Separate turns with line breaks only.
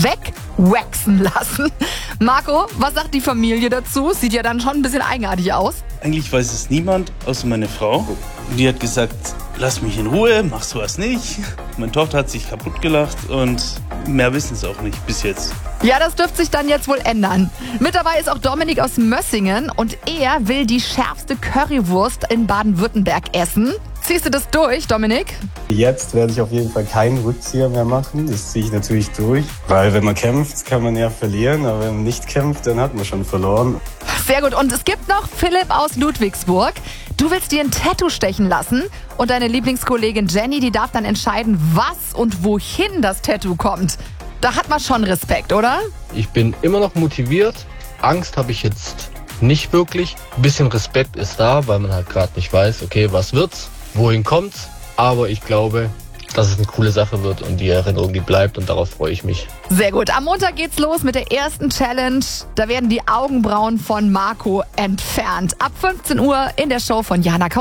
wegwaxen lassen. Marco, was sagt die Familie dazu? Sieht ja dann schon ein bisschen eigenartig aus.
Eigentlich weiß es niemand, außer meine Frau. Die hat gesagt, lass mich in Ruhe, mach sowas nicht. Meine Tochter hat sich kaputt gelacht und mehr wissen es auch nicht bis jetzt.
Ja, das dürfte sich dann jetzt wohl ändern. Mit dabei ist auch Dominik aus Mössingen und er will die schärfste Currywurst in Baden-Württemberg essen. Ziehst du das durch, Dominik?
Jetzt werde ich auf jeden Fall keinen Rückzieher mehr machen. Das ziehe ich natürlich durch. Weil wenn man kämpft, kann man ja verlieren. Aber wenn man nicht kämpft, dann hat man schon verloren.
Sehr gut. Und es gibt noch Philipp aus Ludwigsburg. Du willst dir ein Tattoo stechen lassen und deine Lieblingskollegin Jenny, die darf dann entscheiden, was und wohin das Tattoo kommt. Da hat man schon Respekt, oder?
Ich bin immer noch motiviert. Angst habe ich jetzt nicht wirklich. Ein bisschen Respekt ist da, weil man halt gerade nicht weiß, okay, was wird's, wohin kommt's. Aber ich glaube, dass es eine coole Sache wird und die Erinnerung, die bleibt und darauf freue ich mich.
Sehr gut. Am Montag geht's los mit der ersten Challenge. Da werden die Augenbrauen von Marco entfernt. Ab 15 Uhr in der Show von Jana